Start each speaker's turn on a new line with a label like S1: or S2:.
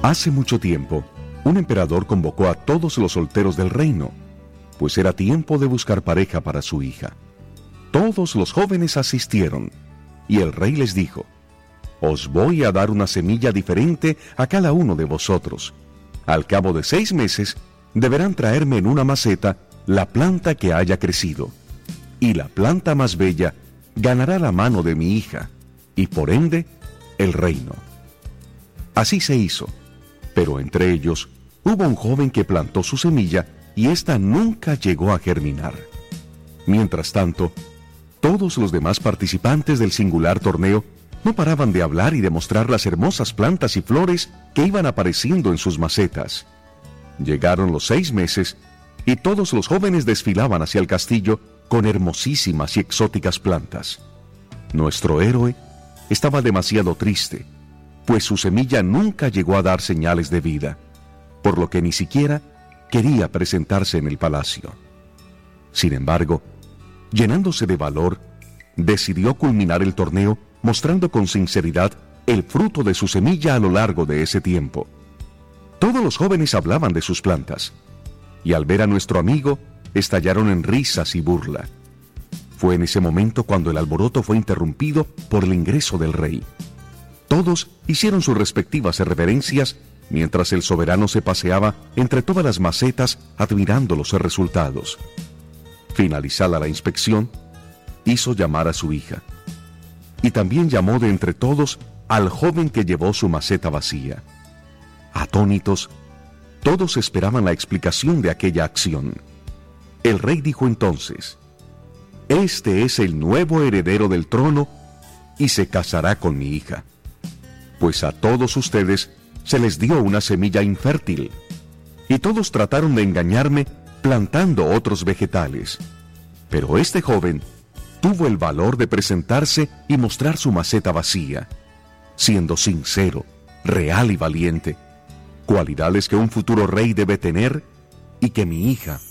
S1: Hace mucho tiempo, un emperador convocó a todos los solteros del reino, pues era tiempo de buscar pareja para su hija. Todos los jóvenes asistieron, y el rey les dijo: «Os voy a dar una semilla diferente a cada uno de vosotros. Al cabo de 6 meses, deberán traerme en una maceta la planta que haya crecido, y la planta más bella ganará la mano de mi hija, y por ende, el reino». Así se hizo, pero entre ellos hubo un joven que plantó su semilla y ésta nunca llegó a germinar. Mientras tanto, todos los demás participantes del singular torneo no paraban de hablar y de mostrar las hermosas plantas y flores que iban apareciendo en sus macetas. Llegaron los 6 meses y todos los jóvenes desfilaban hacia el castillo con hermosísimas y exóticas plantas. Nuestro héroe estaba demasiado triste, pues su semilla nunca llegó a dar señales de vida, por lo que ni siquiera quería presentarse en el palacio. Sin embargo, llenándose de valor, decidió culminar el torneo mostrando con sinceridad el fruto de su semilla a lo largo de ese tiempo. Todos los jóvenes hablaban de sus plantas, y al ver a nuestro amigo, estallaron en risas y burla. Fue en ese momento cuando el alboroto fue interrumpido por el ingreso del rey. Todos hicieron sus respectivas reverencias mientras el soberano se paseaba entre todas las macetas admirando los resultados. Finalizada la inspección, hizo llamar a su hija, y también llamó de entre todos al joven que llevó su maceta vacía. Atónitos, todos esperaban la explicación de aquella acción. El rey dijo entonces: «Este es el nuevo heredero del trono y se casará con mi hija, pues a todos ustedes se les dio una semilla infértil, y todos trataron de engañarme plantando otros vegetales. Pero este joven tuvo el valor de presentarse y mostrar su maceta vacía, siendo sincero, real y valiente, cualidades que un futuro rey debe tener y que mi hija